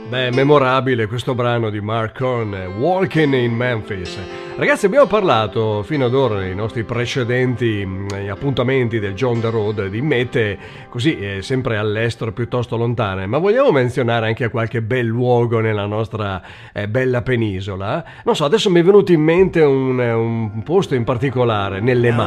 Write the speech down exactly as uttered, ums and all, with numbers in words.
Beh, memorabile questo brano di Mark Horn, Walking in Memphis. Ragazzi, abbiamo parlato fino ad ora nei nostri precedenti mh, appuntamenti del John the Road di mete così eh, sempre all'estero piuttosto lontane, ma vogliamo menzionare anche qualche bel luogo nella nostra eh, bella penisola? Non so, adesso mi è venuto in mente un, un posto in particolare, nelle Marche.